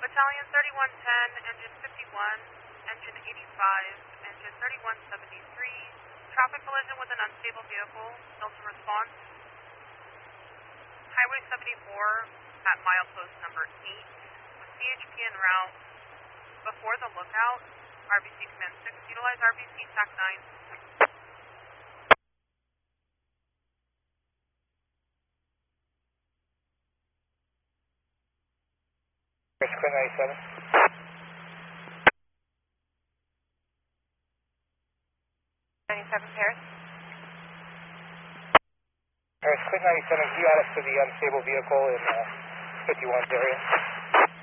Battalion 3110, engine 51, engine 85, engine 3173, traffic collision with an unstable vehicle, Delta response. Highway 74 at milepost number 8, with CHP en route before the lookout, RBC Command 6, utilize RBC TAC 9. Clear 97. 97 Paris. Paris, Clear 97, can you add us to the unstable vehicle in 51's area?